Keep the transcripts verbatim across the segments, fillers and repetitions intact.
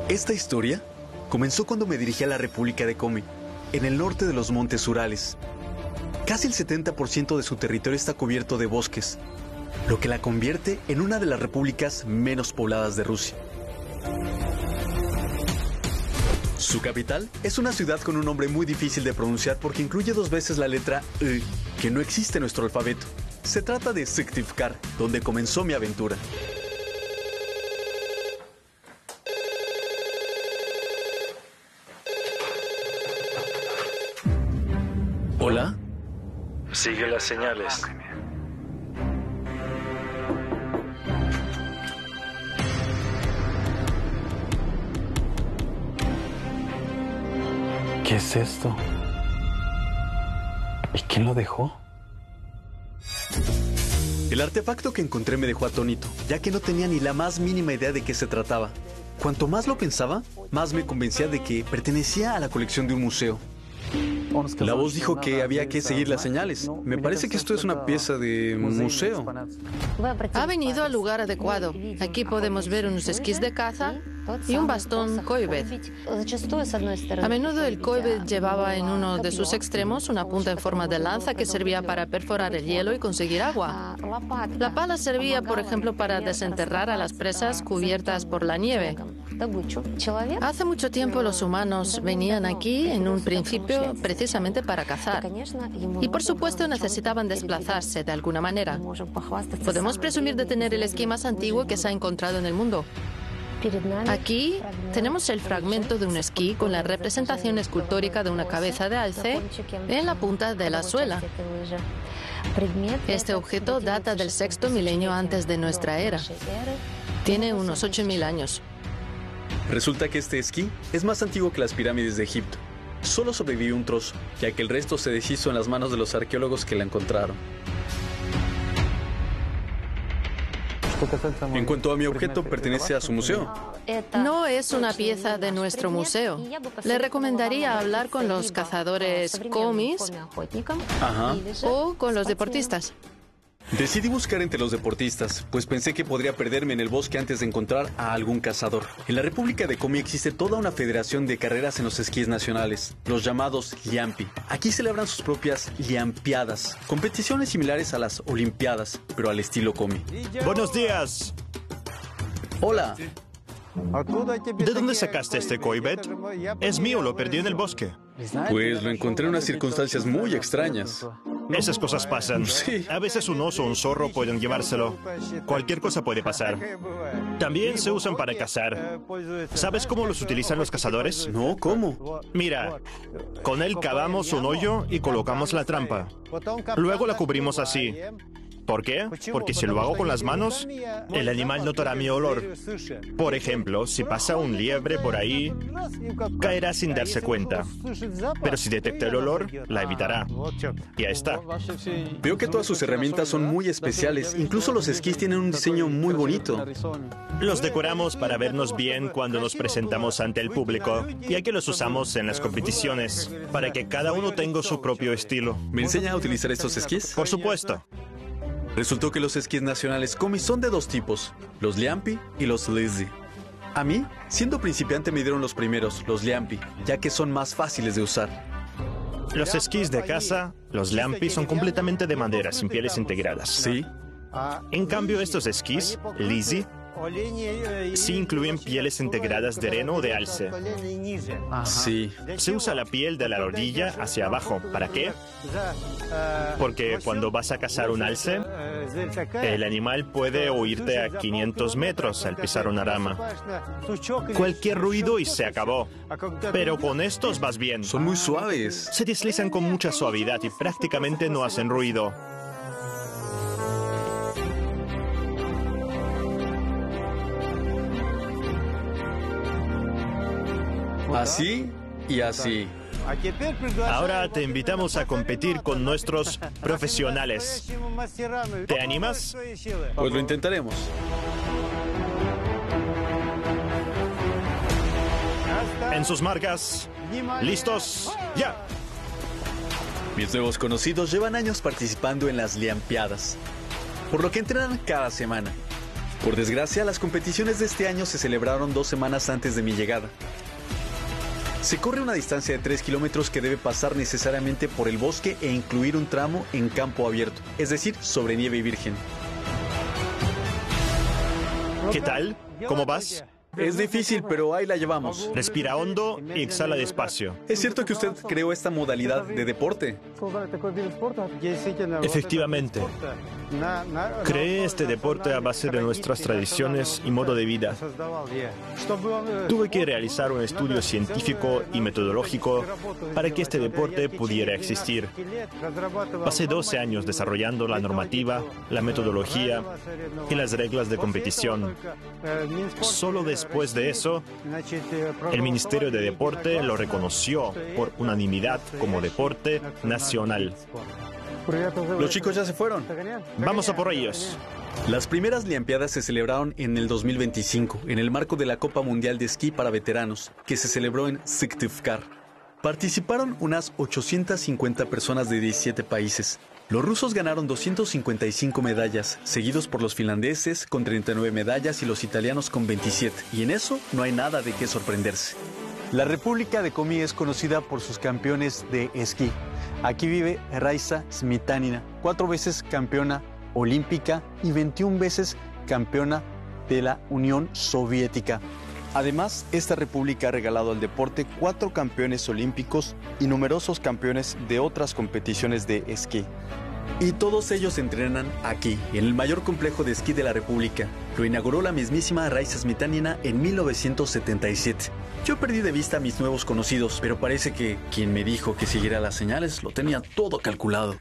Esta historia comenzó cuando me dirigí a la República de Komi, en el norte de los Montes Urales. Casi el setenta por ciento de su territorio está cubierto de bosques, lo que la convierte en una de las repúblicas menos pobladas de Rusia. Su capital es una ciudad con un nombre muy difícil de pronunciar porque incluye dos veces la letra E, que no existe en nuestro alfabeto. Se trata de Syktyvkar, donde comenzó mi aventura. ¿Hola? Sigue las señales. ¿Qué es esto? ¿Y quién lo dejó? El artefacto que encontré me dejó atónito, ya que no tenía ni la más mínima idea de qué se trataba. Cuanto más lo pensaba, más me convencía de que pertenecía a la colección de un museo. La voz dijo que había que seguir las señales. Me parece que esto es una pieza de museo. Ha venido al lugar adecuado. Aquí podemos ver unos esquís de caza y un bastón Koibet. A menudo el Koibet llevaba en uno de sus extremos una punta en forma de lanza que servía para perforar el hielo y conseguir agua. La pala servía, por ejemplo, para desenterrar a las presas cubiertas por la nieve. Hace mucho tiempo los humanos venían aquí en un principio precisamente para cazar. Y por supuesto necesitaban desplazarse de alguna manera. Podemos presumir de tener el esquí más antiguo que se ha encontrado en el mundo. Aquí tenemos el fragmento de un esquí con la representación escultórica de una cabeza de alce en la punta de la suela. Este objeto data del sexto milenio antes de nuestra era. Tiene unos ocho mil años. Resulta que este esquí es más antiguo que las pirámides de Egipto. Solo sobrevivió un trozo, ya que el resto se deshizo en las manos de los arqueólogos que la encontraron. En cuanto a mi objeto, pertenece a su museo. No es una pieza de nuestro museo. Le recomendaría hablar con los cazadores Komis Ajá. o con los deportistas. Decidí buscar entre los deportistas, pues pensé que podría perderme en el bosque antes de encontrar a algún cazador. En la República de Komi existe toda una federación de carreras en los esquíes nacionales, los llamados Liampi. Aquí celebran sus propias Liampiadas, competiciones similares a las Olimpiadas, pero al estilo Komi. Buenos días. Hola. ¿De dónde sacaste este Koibet? Es mío, lo perdí en el bosque. Pues lo encontré en unas circunstancias muy extrañas. Esas cosas pasan. Sí. A veces un oso o un zorro pueden llevárselo. Cualquier cosa puede pasar. También se usan para cazar. ¿Sabes cómo los utilizan los cazadores? No, ¿cómo? Mira, con él cavamos un hoyo y colocamos la trampa. Luego la cubrimos así. ¿Por qué? Porque si lo hago con las manos, el animal notará mi olor. Por ejemplo, si pasa un liebre por ahí, caerá sin darse cuenta. Pero si detecta el olor, la evitará. Ya está. Veo que todas sus herramientas son muy especiales. Incluso los esquís tienen un diseño muy bonito. Los decoramos para vernos bien cuando nos presentamos ante el público, ya que los usamos en las competiciones, para que cada uno tenga su propio estilo. ¿Me enseña a utilizar estos esquís? Por supuesto. Resultó que los esquís nacionales Komi son de dos tipos, los Liampi y los Lizzy. A mí, siendo principiante, me dieron los primeros, los Liampi, ya que son más fáciles de usar. Los esquís de caza, los Liampi, son completamente de madera, sin pieles integradas. Sí. En cambio, estos esquís, Lizzy, sí incluyen pieles integradas de reno o de alce. Sí. Se usa la piel de la rodilla hacia abajo. ¿Para qué? Porque cuando vas a cazar un alce, el animal puede oírte a quinientos metros al pisar una rama. Cualquier ruido y se acabó. Pero con estos vas bien. Son muy suaves. Se deslizan con mucha suavidad y prácticamente no hacen ruido. Así y así. Ahora te invitamos a competir con nuestros profesionales. ¿Te animas? Pues lo intentaremos. En sus marcas. ¿Listos? ¡Ya! Mis nuevos conocidos llevan años participando en las Liampiadas, por lo que entrenan cada semana. Por desgracia, las competiciones de este año se celebraron dos semanas antes de mi llegada. Se corre una distancia de tres kilómetros que debe pasar necesariamente por el bosque e incluir un tramo en campo abierto, es decir, sobre nieve virgen. ¿Qué tal? ¿Cómo vas? Es difícil, pero ahí la llevamos. Respira hondo y exhala despacio. ¿Es cierto que usted creó esta modalidad de deporte? Efectivamente. Creé este deporte a base de nuestras tradiciones y modo de vida. Tuve que realizar un estudio científico y metodológico para que este deporte pudiera existir. Pasé doce años desarrollando la normativa, la metodología y las reglas de competición. Solo después de eso, el Ministerio de Deporte lo reconoció por unanimidad como deporte nacional. Los chicos ya se fueron. Vamos a por ellos. Las primeras Liampiadas se celebraron en el dos mil veinticinco, en el marco de la Copa Mundial de Esquí para Veteranos, que se celebró en Syktyvkar. Participaron unas ochocientas cincuenta personas de diecisiete países. Los rusos ganaron doscientas cincuenta y cinco medallas, seguidos por los finlandeses con treinta y nueve medallas y los italianos con veintisiete. Y en eso no hay nada de qué sorprenderse. La República de Komi es conocida por sus campeones de esquí. Aquí vive Raisa Smitanina, cuatro veces campeona olímpica y veintiuna veces campeona de la Unión Soviética. Además, esta república ha regalado al deporte cuatro campeones olímpicos y numerosos campeones de otras competiciones de esquí. Y todos ellos entrenan aquí, en el mayor complejo de esquí de la república. Lo inauguró la mismísima Raisa Smitanina en mil novecientos setenta y siete. Yo perdí de vista a mis nuevos conocidos, pero parece que quien me dijo que siguiera las señales lo tenía todo calculado.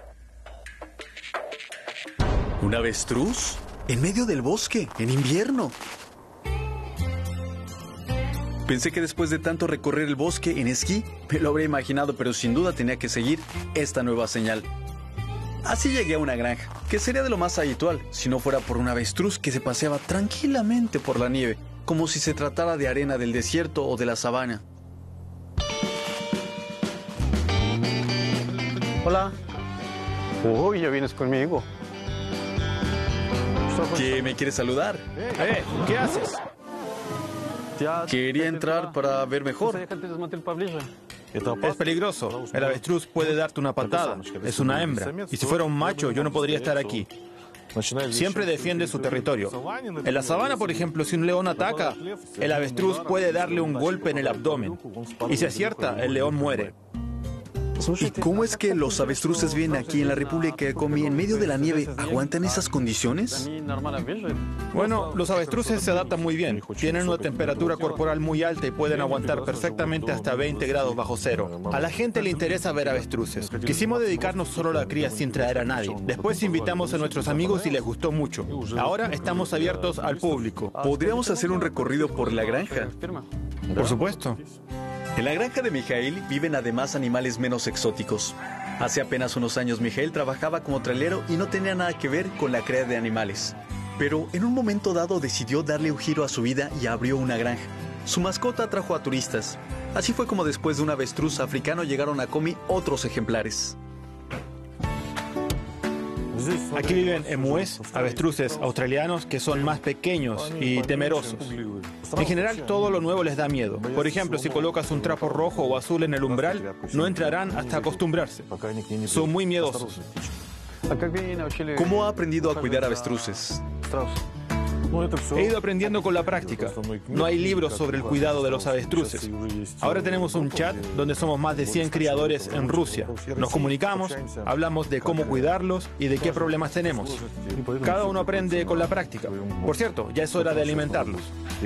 ¿Un avestruz? En medio del bosque, en invierno. Pensé que después de tanto recorrer el bosque en esquí, me lo habría imaginado, pero sin duda tenía que seguir esta nueva señal. Así llegué a una granja, que sería de lo más habitual, si no fuera por un avestruz que se paseaba tranquilamente por la nieve, como si se tratara de arena del desierto o de la sabana. Hola. Uy, ya vienes conmigo. ¿Qué me quieres saludar? Eh, ¿qué haces? Quería entrar para ver mejor. Es peligroso. El avestruz puede darte una patada. Es una hembra. Y si fuera un macho, yo no podría estar aquí. Siempre defiende su territorio. En la sabana, por ejemplo, si un león ataca, el avestruz puede darle un golpe en el abdomen. Y si acierta, el león muere. ¿Y cómo es que los avestruces viven aquí en la República de Komi en medio de la nieve? ¿Aguantan esas condiciones? Bueno, los avestruces se adaptan muy bien. Tienen una temperatura corporal muy alta y pueden aguantar perfectamente hasta veinte grados bajo cero. A la gente le interesa ver avestruces. Quisimos dedicarnos solo a la cría sin traer a nadie. Después invitamos a nuestros amigos y les gustó mucho. Ahora estamos abiertos al público. ¿Podríamos hacer un recorrido por la granja? Por supuesto. En la granja de Mijail viven además animales menos exóticos. Hace apenas unos años Mijail trabajaba como trailero y no tenía nada que ver con la cría de animales. Pero en un momento dado decidió darle un giro a su vida y abrió una granja. Su mascota atrajo a turistas. Así fue como después de un avestruz africano llegaron a Komi otros ejemplares. Aquí viven emúes, avestruces australianos que son más pequeños y temerosos. En general, todo lo nuevo les da miedo. Por ejemplo, si colocas un trapo rojo o azul en el umbral, no entrarán hasta acostumbrarse. Son muy miedosos. ¿Cómo ha aprendido a cuidar avestruces? He ido aprendiendo con la práctica. No hay libros sobre el cuidado de los avestruces. Ahora tenemos un chat donde somos más de cien criadores en Rusia. Nos comunicamos, hablamos de cómo cuidarlos y de qué problemas tenemos. Cada uno aprende con la práctica. Por cierto, ya es hora de alimentarlos.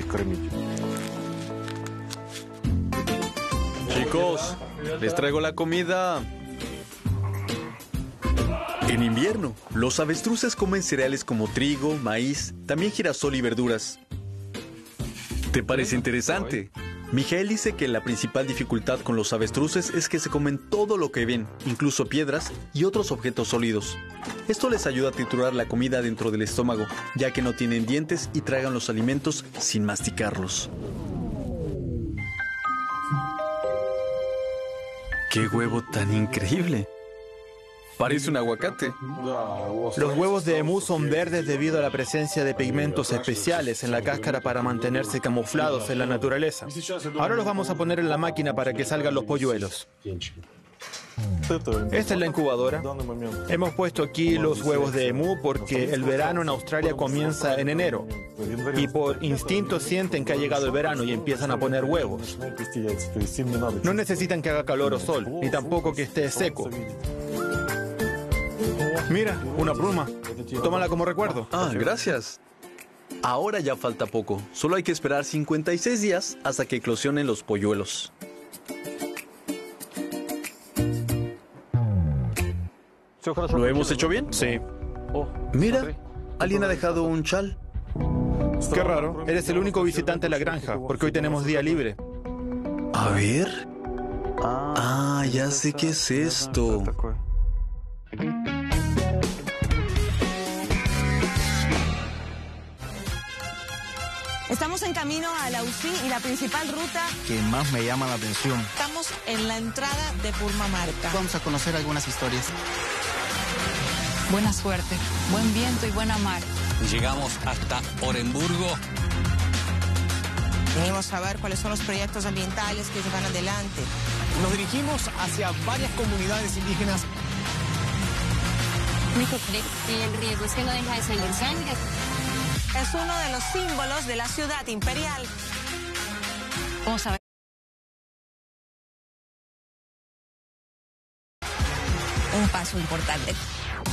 Chicos, les traigo la comida. En invierno, los avestruces comen cereales como trigo, maíz, también girasol y verduras. ¿Te parece interesante? Mijail dice que la principal dificultad con los avestruces es que se comen todo lo que ven, incluso piedras y otros objetos sólidos. Esto les ayuda a triturar la comida dentro del estómago, ya que no tienen dientes y tragan los alimentos sin masticarlos. ¡Qué huevo tan increíble! Parece un aguacate. Los huevos de emú son verdes debido a la presencia de pigmentos especiales en la cáscara para mantenerse camuflados en la naturaleza. Ahora los vamos a poner en la máquina para que salgan los polluelos. Esta es la incubadora. Hemos puesto aquí los huevos de emú porque el verano en Australia comienza en enero. Y por instinto sienten que ha llegado el verano y empiezan a poner huevos. No necesitan que haga calor o sol, ni tampoco que esté seco. Mira, una pluma. Tómala como recuerdo. Ah, gracias. Ahora ya falta poco. Solo hay que esperar cincuenta y seis días hasta que eclosionen los polluelos. ¿Lo hemos hecho bien? Sí. Mira, alguien ha dejado un chal. Qué raro. Eres el único visitante de la granja, porque hoy tenemos día libre. A ver. Ah, ya sé qué es esto. Estamos en camino a la U C I y la principal ruta que más me llama la atención. Estamos en la entrada de Purmamarca. Vamos a conocer algunas historias. Buena suerte, buen viento y buena mar. Llegamos hasta Orenburgo. Venimos a ver cuáles son los proyectos ambientales que se van adelante. Nos dirigimos hacia varias comunidades indígenas. El riesgo es que no deja de salir sangre. Es uno de los símbolos de la ciudad imperial. Vamos a ver. Un paso importante.